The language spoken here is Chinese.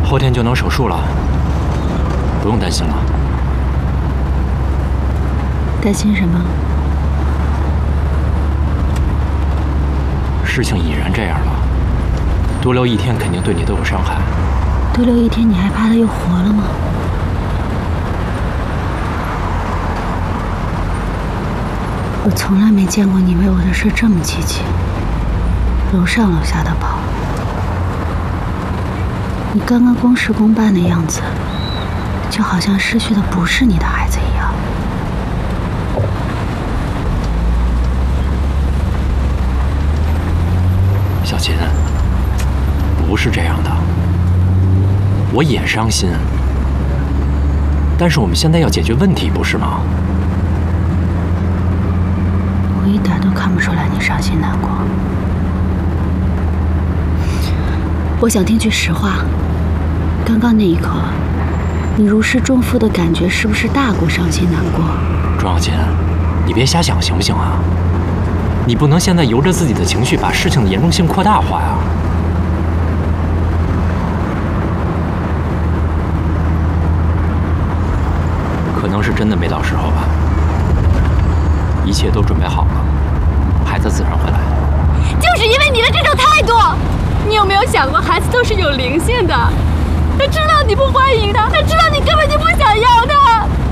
后天就能手术了，不用担心了。 担心什么？ 事情已然这样了，多留一天肯定对你都有伤害。 多留一天，你还怕他又活了吗？我从来没见过你为我的事这么积极，楼上楼下的跑。你刚刚公事公办的样子，就好像失去的不是你的孩子一样。 小琴，不是这样的，我也伤心，但是我们现在要解决问题，不是吗？ 我一点都看不出来你伤心难过。我想听句实话，刚刚那一刻，你如释重负的感觉是不是大过伤心难过？ 庄小琴，你别瞎想行不行啊？你不能现在由着自己的情绪把事情的严重性扩大化呀。可能是真的没到时候吧，一切都准备好了，孩子自然会来。 就是因为你的这种态度，你有没有想过，孩子都是有灵性的，他知道你不欢迎他，他知道你根本就不想要他。